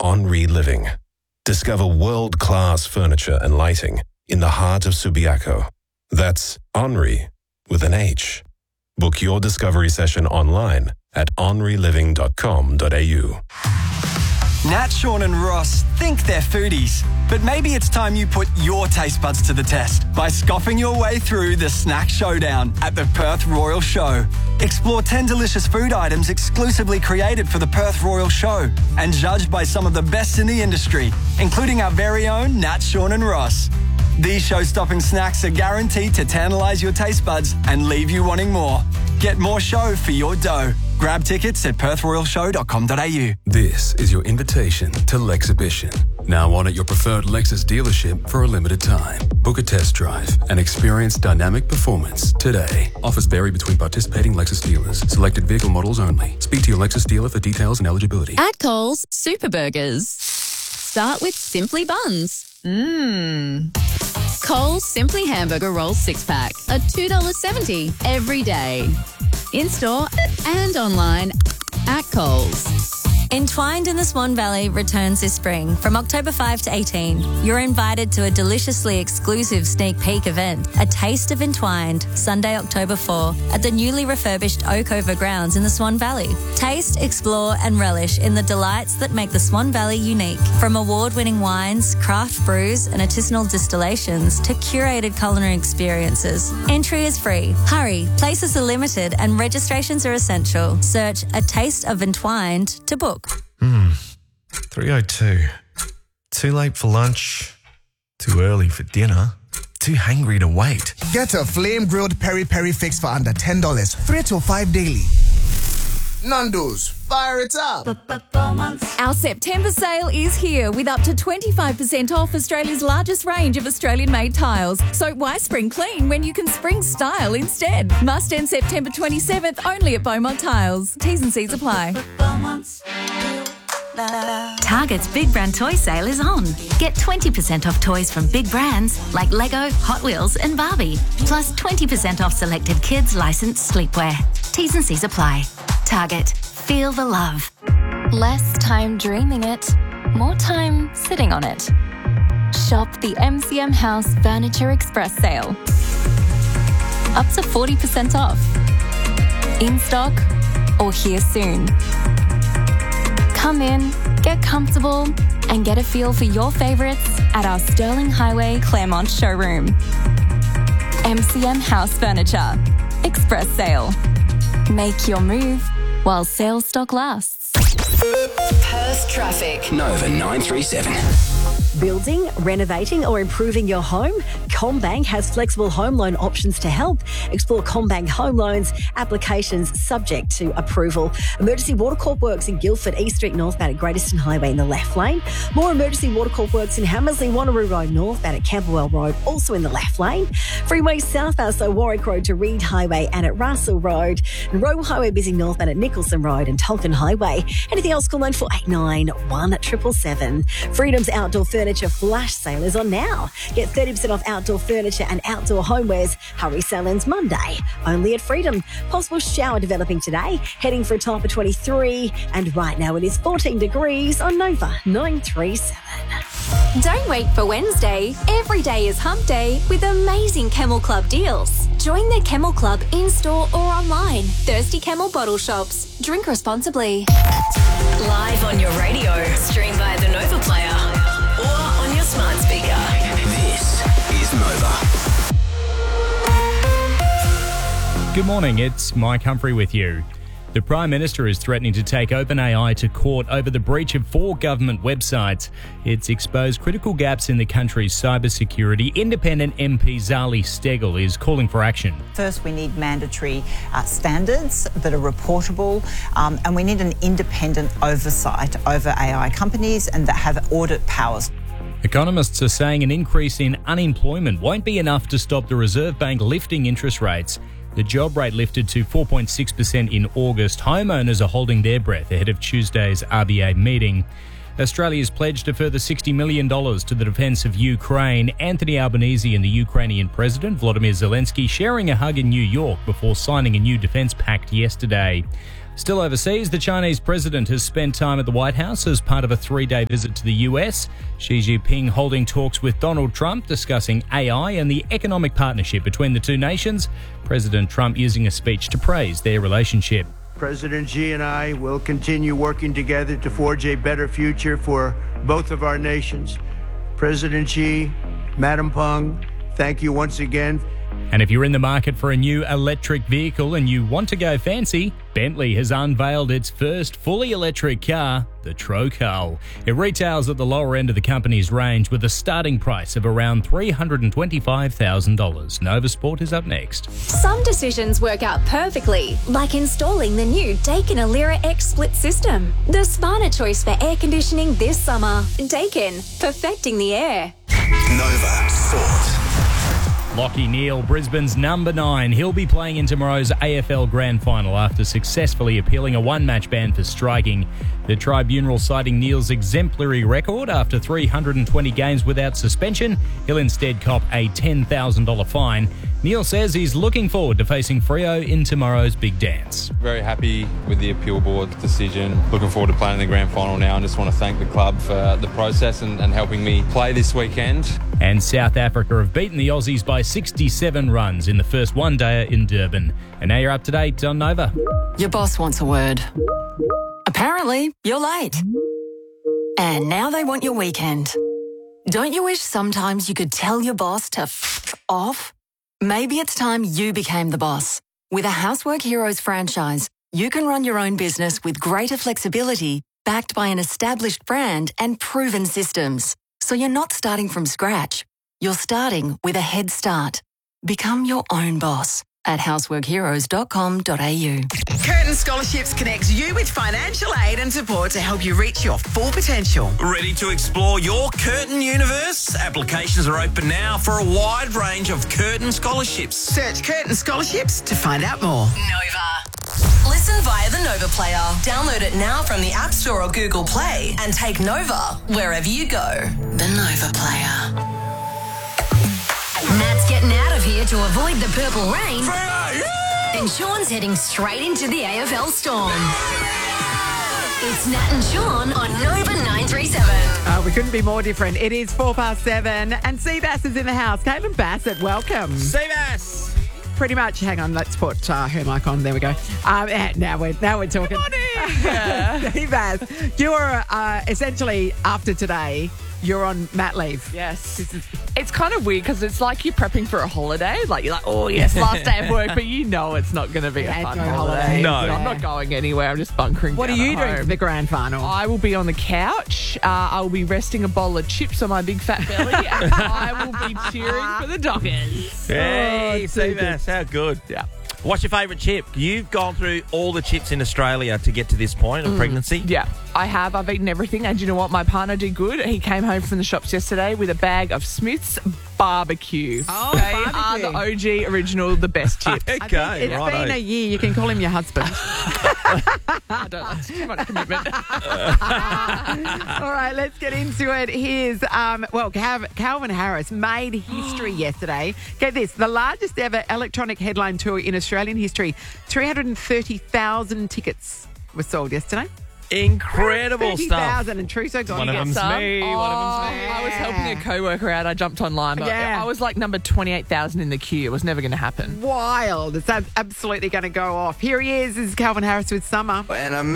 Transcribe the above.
Henri Living. Discover world-class furniture and lighting in the heart of Subiaco. That's Henri with an H. Book your discovery session online at henriliving.com.au. Nat, Sean and Ross think they're foodies, but maybe it's time you put your taste buds to the test by scoffing your way through the Snack Showdown at the Perth Royal Show. Explore 10 delicious food items exclusively created for the Perth Royal Show and judged by some of the best in the industry, including our very own Nat, Sean and Ross. These show-stopping snacks are guaranteed to tantalise your taste buds and leave you wanting more. Get more show for your dough. Grab tickets at perthroyalshow.com.au. This is your invitation to Lexhibition. Now on at your preferred Lexus dealership for a limited time. Book a test drive and experience dynamic performance today. Offers vary between participating Lexus dealers. Selected vehicle models only. Speak to your Lexus dealer for details and eligibility. At Coles, Super Burgers start with Simply Buns. Coles Simply Hamburger Rolls 6-pack are $2.70 every day. In-store and online at Coles. Entwined in the Swan Valley returns this spring from October 5 to 18. You're invited to a deliciously exclusive sneak peek event, A Taste of Entwined, Sunday, October 4, at the newly refurbished Oakover grounds in the Swan Valley. Taste, explore and relish in the delights that make the Swan Valley unique. From award-winning wines, craft brews and artisanal distillations to curated culinary experiences. Entry is free. Hurry, places are limited and registrations are essential. Search A Taste of Entwined to book. 3:02. Too late for lunch, too early for dinner, too hungry to wait. Get a flame-grilled peri-peri fix for under $10, 3 to 5 daily. Nando's, fire it up. Our September sale is here with up to 25% off Australia's largest range of Australian-made tiles. So why spring clean when you can spring style instead? Must end September 27th only at Beaumont Tiles. T's and C's apply. Target's Big Brand Toy Sale is on. Get 20% off toys from big brands like Lego, Hot Wheels and Barbie. Plus 20% off selected kids licensed sleepwear. T's and C's apply. Target. Feel the love. Less time dreaming it, more time sitting on it. Shop the MCM House Furniture Express Sale. Up to 40% off. In stock or here soon. Come in, get comfortable and get a feel for your favourites at our Sterling Highway Claremont showroom. MCM House Furniture Express Sale. Make your move while sales stock lasts. Perth traffic. Nova 937. Building, renovating or improving your home? CommBank has flexible home loan options to help. Explore CommBank home loans, applications subject to approval. Emergency Water Corp works in Guildford, East Street northbound at Great Eastern Highway in the left lane. More Emergency Water Corp works in Hammersley, Wanneroo Road northbound at Camberwell Road, also in the left lane. Freeway southbound, so Warwick Road to Reed Highway and at Russell Road. And Royal Highway busy northbound at Nicholson Road and Tolkien Highway. Anything else, call 9489 1777. Freedom's Outdoor Furniture Flash Sale is on now. Get 30% off outdoor furniture and outdoor homewares. Hurry sale ends Monday, only at Freedom. Possible shower developing today, heading for a top of 23. And right now it is 14 degrees on Nova 937. Don't wait for Wednesday. Every day is hump day with amazing Camel Club deals. Join the Camel Club in-store or online. Thirsty Camel bottle shops. Drink responsibly. Live on your radio. Stream via the Nova Player or on your smart speaker. This is Nova. Good morning, it's Mike Humphrey with you. The Prime Minister is threatening to take OpenAI to court over the breach of 4 government websites. It's exposed critical gaps in the country's cybersecurity. Independent MP Zali Steggall is calling for action. First, we need mandatory standards that are reportable, and we need an independent oversight over AI companies and that have audit powers. Economists are saying an increase in unemployment won't be enough to stop the Reserve Bank lifting interest rates. The job rate lifted to 4.6% in August. Homeowners are holding their breath ahead of Tuesday's RBA meeting. Australia's pledged a further $60 million to the defence of Ukraine. Anthony Albanese and the Ukrainian President Volodymyr Zelensky sharing a hug in New York before signing a new defence pact yesterday. Still overseas, the Chinese president has spent time at the White House as part of a 3-day visit to the US. Xi Jinping holding talks with Donald Trump discussing AI and the economic partnership between the two nations. President Trump using a speech to praise their relationship. President Xi and I will continue working together to forge a better future for both of our nations. President Xi, Madam Peng, thank you once again. And if you're in the market for a new electric vehicle and you want to go fancy, Bentley has unveiled its first fully electric car, the Trocal. It retails at the lower end of the company's range with a starting price of around $325,000. Nova Sport is up next. Some decisions work out perfectly, like installing the new Daikin Alira X split system. The smarter choice for air conditioning this summer. Daikin, perfecting the air. Nova Sport. Lachie Neale, Brisbane's number 9. He'll be playing in tomorrow's AFL Grand Final after successfully appealing a one-match ban for striking. The tribunal citing Neale's exemplary record after 320 games without suspension. He'll instead cop a $10,000 fine. Neale says he's looking forward to facing Freo in tomorrow's big dance. Very happy with the appeal board's decision. Looking forward to playing in the grand final now, and just want to thank the club for the process and helping me play this weekend. And South Africa have beaten the Aussies by 67 runs in the first one-dayer in Durban. And now you're up to date on Nova. Your boss wants a word. Apparently, you're late. And now they want your weekend. Don't you wish sometimes you could tell your boss to f off? Maybe it's time you became the boss. With a Housework Heroes franchise, you can run your own business with greater flexibility, backed by an established brand and proven systems. So you're not starting from scratch. You're starting with a head start. Become your own boss at houseworkheroes.com.au. Curtin Scholarships connects you with financial aid and support to help you reach your full potential. Ready to explore your Curtin universe? Applications are open now for a wide range of Curtin scholarships. Search Curtin Scholarships to find out more. Nova. Listen via the Nova Player. Download it now from the App Store or Google Play and take Nova wherever you go. The Nova Player. Matt's getting out of here to avoid the purple rain. And Sean's heading straight into the AFL storm. It's Nat and Sean on Nova 937. We couldn't be more different. It is 7:04 and Seabass is in the house. Caitlin Bassett, welcome. Seabass. Pretty much. Hang on, let's put her mic on. There we go. Now we're talking. Good morning. Seabass, you're essentially after today. You're on mat leave. Yes. It's kind of weird because it's like you're prepping for a holiday. Like you're like, oh yes, last day of work, but you know it's not going to be a fun holiday. No. I'm not going anywhere. I'm just bunkering. What are you doing for the grand final? I will be on the couch. I will be resting a bowl of chips on my big fat belly, and I will be cheering for the Dockers. Oh, Hey, Seabass, how good. Yeah. What's your favourite chip? You've gone through all the chips in Australia to get to this point of pregnancy. Yeah, I have. I've eaten everything. And you know what? My partner did good. He came home from the shops yesterday with a bag of Smith's barbecue. Oh, they barbecue. are the OG original, the best chips. It's been a year. You can call him your husband. I don't. That's too much commitment. All right, let's get into it. Here's, Calvin Harris made history yesterday. Get this, the largest ever electronic headline tour in Australian history. 330,000 tickets were sold yesterday. Incredible stuff. 30,000 and Truso got One of them's me. I was helping a co-worker out. I jumped online. But I was like number 28,000 in the queue. It was never going to happen. Wild. It's absolutely going to go off. Here he is. This is Calvin Harris with Summer. When I